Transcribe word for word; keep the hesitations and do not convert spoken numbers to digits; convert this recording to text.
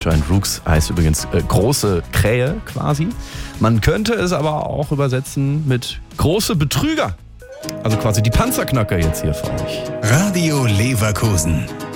Giant Rooks heißt übrigens äh, große Krähe quasi. Man könnte es aber auch übersetzen mit große Betrüger. Also quasi die Panzerknacker jetzt hier für euch. Radio Leverkusen.